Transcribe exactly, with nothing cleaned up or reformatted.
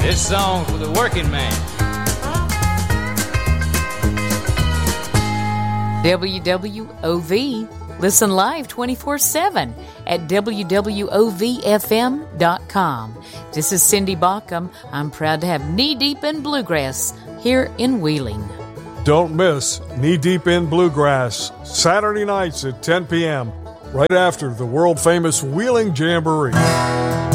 This song's for the working man. W W O V. Listen live twenty-four seven at W W O V F M dot com. This is Cindy Baucom. I'm proud to have Knee Deep in Bluegrass here in Wheeling. Don't miss Knee Deep in Bluegrass, Saturday nights at ten p.m., right after the world-famous Wheeling Jamboree.